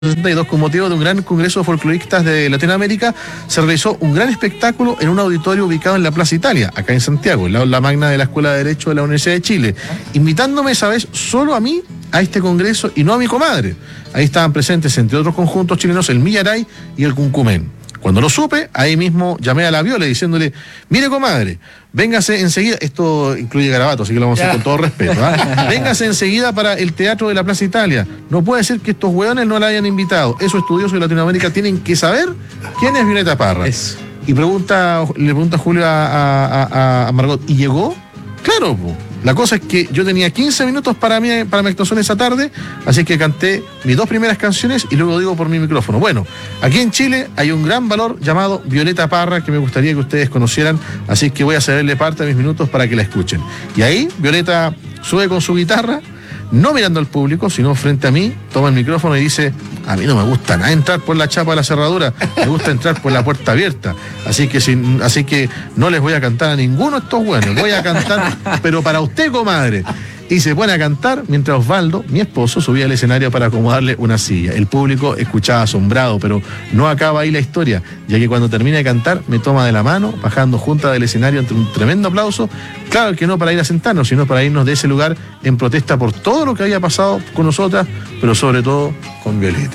1962, con motivo de un gran congreso de folcloristas de Latinoamérica, se realizó un gran espectáculo en un auditorio ubicado en la Plaza Italia, acá en Santiago, en la aula magna de la Escuela de Derecho de la Universidad de Chile, invitándome esa vez solo a mí a este congreso y no a mi comadre. Ahí estaban presentes, entre otros conjuntos chilenos, el Millaray y el Cuncumén. Cuando lo supe, ahí mismo llamé a la Viola diciéndole: mire, comadre, véngase enseguida, esto incluye garabato, así que lo vamos a hacer con todo respeto, ¿eh? Véngase enseguida para el Teatro de la Plaza Italia. No puede ser que estos hueones no la hayan invitado. Esos estudiosos de Latinoamérica tienen que saber quién es Violeta Parra. Eso. Y le pregunta Julio a Margot: ¿y llegó? Claro, po. La cosa es que yo tenía 15 minutos para mi actuación esa tarde, así que canté mis dos primeras canciones y luego digo por mi micrófono: bueno, aquí en Chile hay un gran valor llamado Violeta Parra que me gustaría que ustedes conocieran, así que voy a cederle parte de mis minutos para que la escuchen. Y ahí Violeta sube con su guitarra, no mirando al público, sino frente a mí, toma el micrófono y dice: a mí no me gusta nada entrar por la chapa de la cerradura, me gusta entrar por la puerta abierta, así que no les voy a cantar a ninguno de estos buenos, voy a cantar, pero para usted, comadre. Y se pone a cantar mientras Osvaldo, mi esposo, subía al escenario para acomodarle una silla. El público escuchaba asombrado, pero no acaba ahí la historia, ya que cuando termina de cantar me toma de la mano, bajando junta del escenario entre un tremendo aplauso. Claro que no para ir a sentarnos, sino para irnos de ese lugar en protesta por todo lo que había pasado con nosotras, pero sobre todo con Violeta.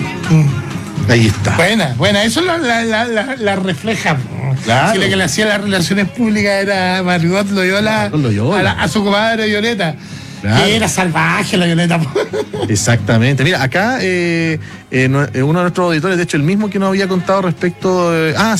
Ahí está. Buena, eso la refleja. Claro. Si la que le hacía las relaciones públicas era Margot Loyola, a su comadre Violeta. Claro. Que era salvaje la Violeta. Exactamente. Mira, acá uno de nuestros auditores, de hecho el mismo que nos había contado respecto...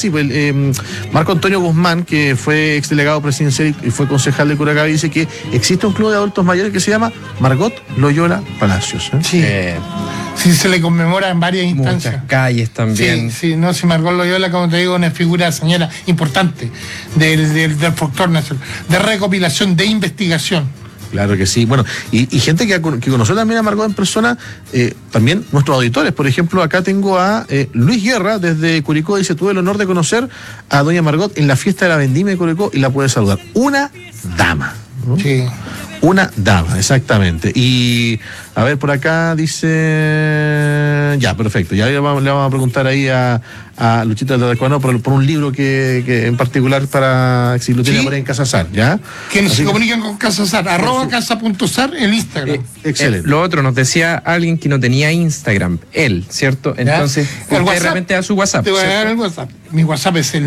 Marco Antonio Guzmán, que fue exdelegado presidencial y fue concejal de Curacaví, dice que existe un club de adultos mayores que se llama Margot Loyola Palacios. Sí. Sí, se le conmemora en varias instancias. Muchas calles también. Sí, Margot Loyola, como te digo, una figura señora importante del folclore nacional, de recopilación, de investigación. Claro que sí. Bueno, y gente que conoció también a Margot en persona, también nuestros auditores. Por ejemplo, acá tengo a Luis Guerra desde Curicó. Dice: tuve el honor de conocer a doña Margot en la fiesta de la vendimia de Curicó y la pude saludar. Una dama, ¿no? Sí. Una dama, exactamente. Y a ver, por acá dice... Ya, perfecto. Ya le vamos a preguntar ahí a Luchita de Tacuano por un libro que en particular, para si lo tiene por ahí en Casasar, ¿ya? Que se comuniquen con Casasar, @casa.sar en Instagram. Excelente. Lo otro, nos decía alguien que no tenía Instagram, él, ¿cierto? Entonces, el usted realmente da su WhatsApp. Te voy a dar el WhatsApp. Mi WhatsApp es el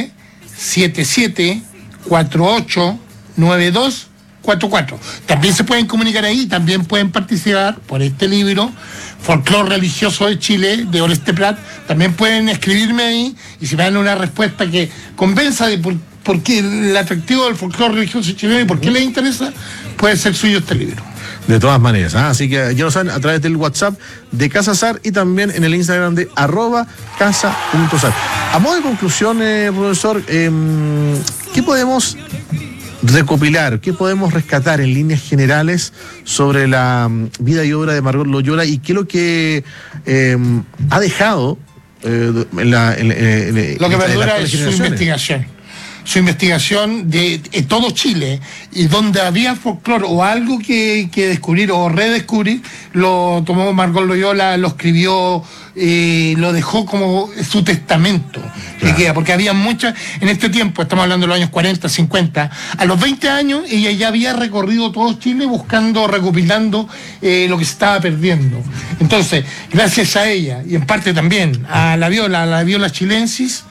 977-489244. También se pueden comunicar ahí, también pueden participar por este libro, Folclore Religioso de Chile, de Oreste Prat. También pueden escribirme ahí y si me dan una respuesta que convenza de por qué el atractivo del folclore religioso chileno y por qué les interesa, puede ser suyo este libro. De todas maneras, así que ya lo saben, a través del WhatsApp de Casasar y también en el Instagram de @casa.sar. A modo de conclusión, profesor, ¿qué podemos recopilar, qué podemos rescatar en líneas generales sobre la vida y obra de Margot Loyola y qué es lo que ha dejado lo que perdura es su investigación? Su investigación de todo Chile, y donde había folclore o algo que descubrir o redescubrir, lo tomó Margot Loyola, lo escribió, lo dejó como su testamento. Claro. Que queda, porque había muchas, en este tiempo, estamos hablando de los años 40, 50, a los 20 años ella ya había recorrido todo Chile buscando, recopilando lo que se estaba perdiendo. Entonces, gracias a ella, y en parte también a la Viola chilensis,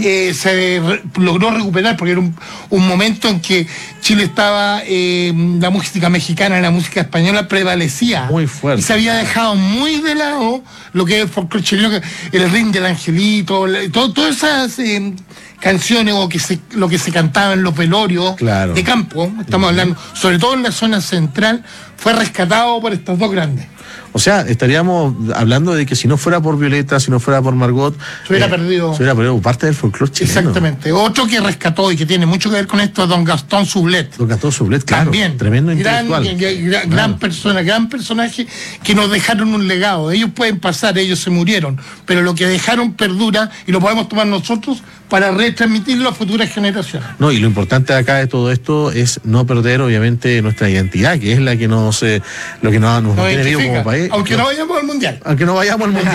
se logró recuperar, porque era un momento en que Chile estaba, la música mexicana, la música española prevalecía. Muy fuerte. Y se había dejado muy de lado lo que es el folclore chileno, el ring del angelito, todas esas canciones o lo que se cantaba en los velorios de campo, estamos hablando, sobre todo en la zona central, fue rescatado por estos dos grandes. O sea, estaríamos hablando de que si no fuera por Violeta, si no fuera por Margot, se hubiera perdido parte del folclore chileno. Exactamente. Otro que rescató y que tiene mucho que ver con esto es don Gastón Sublet. Don Gastón Sublet, claro. También. Tremendo intelectual. Gran persona, gran personaje, que nos dejaron un legado. Ellos pueden pasar, ellos se murieron, pero lo que dejaron perdura y lo podemos tomar nosotros para retransmitirlo a futuras generaciones. No, y lo importante acá de todo esto es no perder, obviamente, nuestra identidad, que es la que nos mantiene vivos como país. Aunque no vayamos al mundial. Aunque no vayamos al mundial.